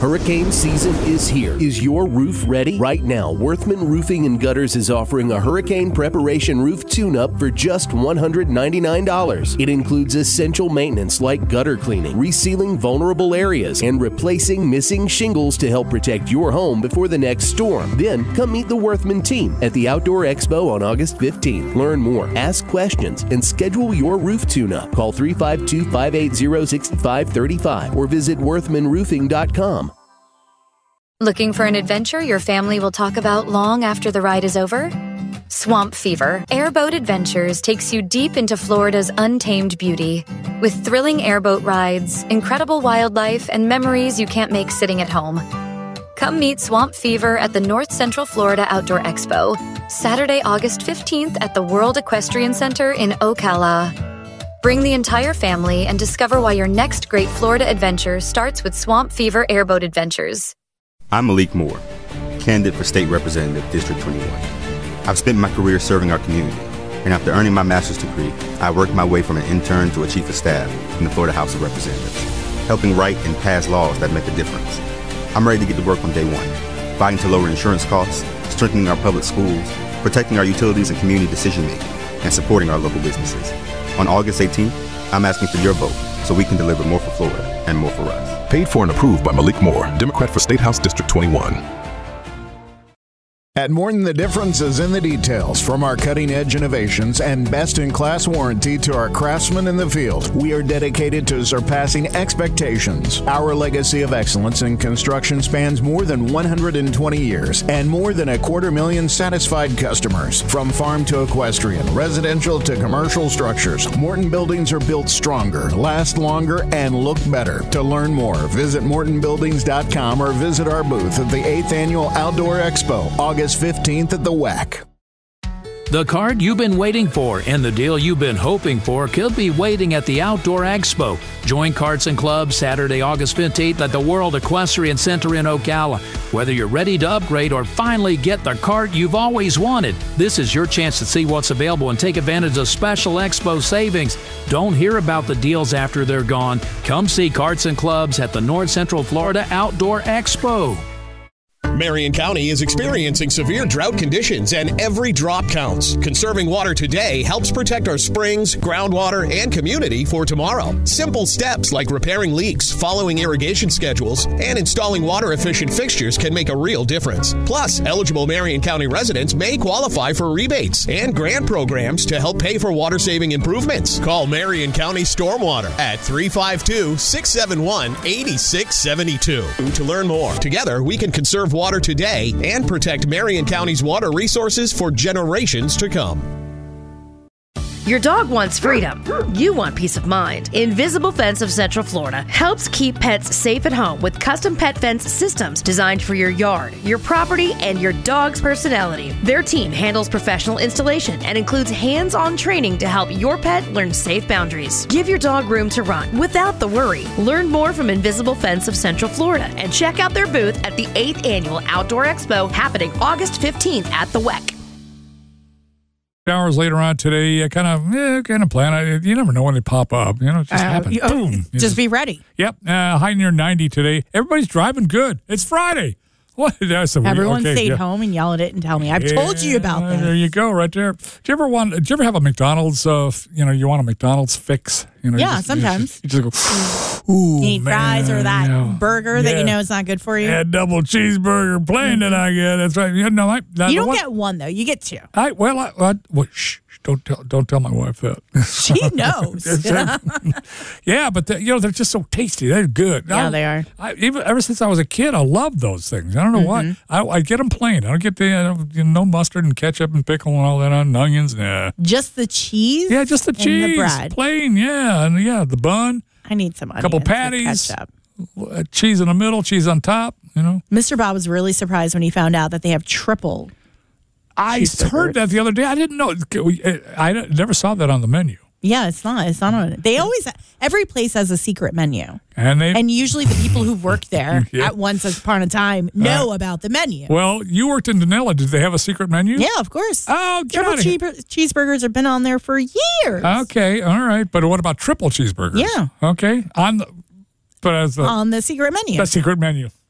Hurricane season is here. Is your roof ready? Right now, Worthman Roofing and Gutters is offering a hurricane preparation roof tune-up for just $199. It includes essential maintenance like gutter cleaning, resealing vulnerable areas, and replacing missing shingles to help protect your home before the next storm. Then, come meet the Worthman team at the Outdoor Expo on August 15th. Learn more, ask questions, and schedule your roof tune-up. Call 352-580-6535 or visit worthmanroofing.com. Looking for an adventure your family will talk about long after the ride is over? Swamp Fever Airboat Adventures takes you deep into Florida's untamed beauty. With thrilling airboat rides, incredible wildlife, and memories you can't make sitting at home. Come meet Swamp Fever at the North Central Florida Outdoor Expo, Saturday, August 15th at the World Equestrian Center in Ocala. Bring the entire family and discover why your next great Florida adventure starts with Swamp Fever Airboat Adventures. I'm Malik Moore, candidate for State Representative, District 21. I've spent my career serving our community, and after earning my master's degree, I worked my way from an intern to a chief of staff in the Florida House of Representatives, helping write and pass laws that make a difference. I'm ready to get to work on day one, fighting to lower insurance costs, strengthening our public schools, protecting our utilities and community decision-making, and supporting our local businesses. On August 18th, I'm asking for your vote so we can deliver more for Florida and more for us. Paid for and approved by Malik Moore, Democrat for State House District 21. At Morton, the difference is in the details. From our cutting-edge innovations and best-in-class warranty to our craftsmen in the field, we are dedicated to surpassing expectations. Our legacy of excellence in construction spans more than 120 years and more than 250,000 satisfied customers. From farm to equestrian, residential to commercial structures, Morton buildings are built stronger, last longer, and look better. To learn more, visit mortonbuildings.com or visit our booth at the 8th Annual Outdoor Expo, August 15th at the WEC. The card you've been waiting for and the deal you've been hoping for could be waiting at the Outdoor Expo. Join Carts and Clubs Saturday, August 15th at the World Equestrian Center in Ocala. Whether you're ready to upgrade or finally get the cart you've always wanted, this is your chance to see what's available and take advantage of special expo savings. Don't hear about the deals after they're gone. Come see Carts and Clubs at the North Central Florida Outdoor Expo. Marion County is experiencing severe drought conditions, and every drop counts. Conserving water today helps protect our springs, groundwater, and community for tomorrow. Simple steps like repairing leaks, following irrigation schedules, and installing water-efficient fixtures can make a real difference. Plus, eligible Marion County residents may qualify for rebates and grant programs to help pay for water-saving improvements. Call Marion County Stormwater at 352-671-8672 to learn more. Together, we can conserve water today and protect Marion County's water resources for generations to come. Your dog wants freedom. You want peace of mind. Invisible Fence of Central Florida helps keep pets safe at home with custom pet fence systems designed for your yard, your property, and your dog's personality. Their team handles professional installation and includes hands-on training to help your pet learn safe boundaries. Give your dog room to run without the worry. Learn more from Invisible Fence of Central Florida and check out their booth at the 8th Annual Outdoor Expo happening August 15th at the WEC. Hours later on today, kind of plan. You never know when they pop up. It just happens. Boom. Just be ready. Yep. High near 90 today. Everybody's driving good. It's Friday. What? Everyone stayed home and yell at it and tell me. I've told you about that. There you go, right there. Did you ever have a McDonald's? You want a McDonald's fix? Sometimes. You just go. Ooh, you need fries or that burger that you know is not good for you. Yeah, double cheeseburger plain that I get. That's right. You don't get one though. You get two. Shh. Don't tell my wife that. She knows. Yeah, but they're just so tasty. They're good. Yeah, they are. Ever since I was a kid, I love those things. I don't know why. I get them plain. I don't get no mustard and ketchup and pickle and all that on onions. Nah. Just the cheese. Yeah, just the cheese. And the bread. Plain. Yeah, and the bun. I need some onions. Couple patties. Cheese in the middle. Cheese on top. Mr. Bob was really surprised when he found out that they have triple. I heard that the other day. I didn't know. I never saw that on the menu. Yeah, it's not. It's not on it. They always. Every place has a secret menu, and usually the people who work there at once upon a time know about the menu. Well, you worked in Danella. Did they have a secret menu? Yeah, of course. Oh, triple cheeseburgers have been on there for years. Okay, all right. But what about triple cheeseburgers? Yeah. Okay. On the secret menu. The secret menu.